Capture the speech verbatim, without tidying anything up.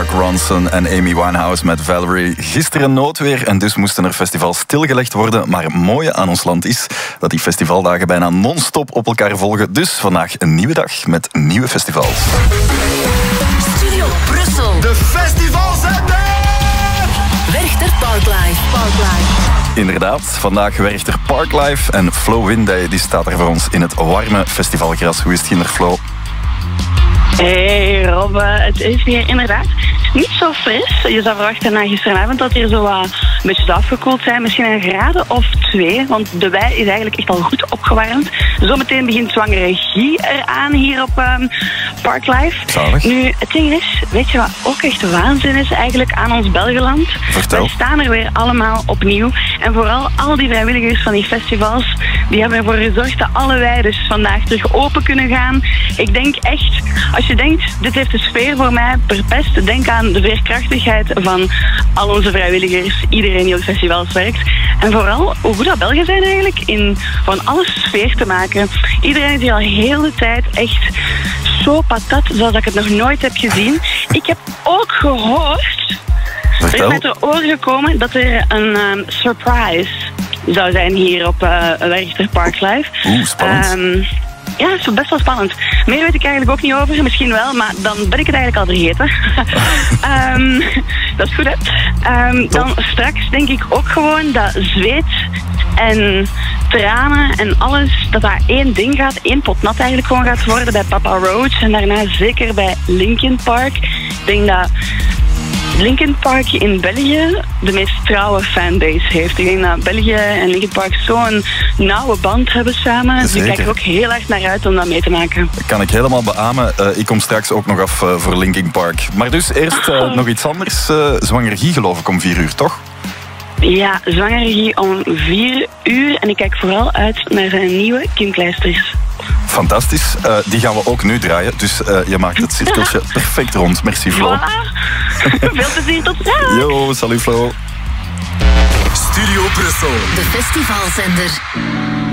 Mark Ronson en Amy Winehouse met Valerie. Gisteren noodweer en dus moesten er festivals stilgelegd worden. Maar het mooie aan ons land is dat die festivaldagen bijna non-stop op elkaar volgen. Dus vandaag een nieuwe dag met nieuwe festivals. Studio Brussel. De festivalzender! Werchter Parklife. Parklife. Inderdaad, vandaag Werchter Parklife en Flo Winday die staat er voor ons in het warme festivalgras. Hoe is het hier, Flo? Hey Rob, het is hier inderdaad niet zo fris. Je zou verwachten na gisteravond dat hier zo wat een beetje afgekoeld zijn. Misschien een graden of twee, want de wei is eigenlijk echt al goed opgewarmd. Zometeen begint zwangere Guy eraan hier op um, Parklife. Zalig. Nu, het ding is, weet je wat ook echt waanzin is eigenlijk aan ons Belgeland? Vertel. Wij staan er weer allemaal opnieuw. En vooral al die vrijwilligers van die festivals, die hebben ervoor gezorgd dat alle weides vandaag terug open kunnen gaan. Ik denk echt, als je denkt, dit heeft de sfeer voor mij verpest, denk aan de veerkrachtigheid van al onze vrijwilligers, iedereen die op festivals werkt. En vooral hoe goed dat Belgen zijn eigenlijk in van alles sfeer te maken. Iedereen is hier al heel de tijd echt zo patat zoals ik het nog nooit heb gezien. Ik heb ook gehoord, er is mij ter oren gekomen dat er een um, surprise zou zijn hier op uh, Werchter Parklife. Oeh, spannend. Um, Ja, dat is best wel spannend. Meer weet ik eigenlijk ook niet over. Misschien wel, maar dan ben ik het eigenlijk al vergeten. um, dat is goed, hè? Um, dan straks denk ik ook gewoon dat zweet en tranen en alles, dat daar één ding gaat, één pot nat eigenlijk gewoon gaat worden bij Papa Roach. En daarna zeker bij Linkin Park. Ik denk dat Linkin Park in België de meest trouwe fanbase heeft. Ik denk dat België en Linkin Park zo'n nauwe band hebben samen. Dus ik kijk er ook heel erg naar uit om dat mee te maken. Dat kan ik helemaal beamen. Uh, ik kom straks ook nog af uh, voor Linkin Park. Maar dus eerst uh, nog iets anders. Uh, Zwangere Guy geloof ik om vier uur, toch? Ja, Zwangere Guy om vier uur. En ik kijk vooral uit naar zijn nieuwe Kimkleisters. Fantastisch. Uh, die gaan we ook nu draaien. Dus uh, je maakt het cirkeltje perfect rond. Merci, Flo. Voilà. Veel plezier, tot straks. Yo, salut Flo. Studio Brussel. De festivalzender.